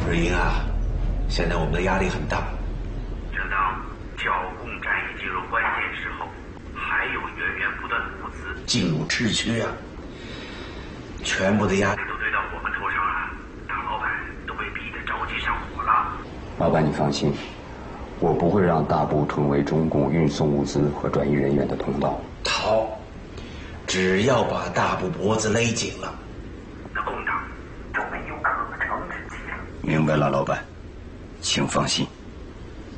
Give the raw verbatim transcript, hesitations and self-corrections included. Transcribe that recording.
日英啊，现在我们的压力很大。 正当剿共战役进入关键时候，还有源源不断的物资进入秩区啊，全部的压力都堆到我们头上了，大老板都被逼得着急上火了。 老板，你放心，我不会让大部成为中共运送物资和转移人员的通道。 好，只要把大部脖子勒紧了， 那共党就没有可乘之机了。 明白了，老板，请放心。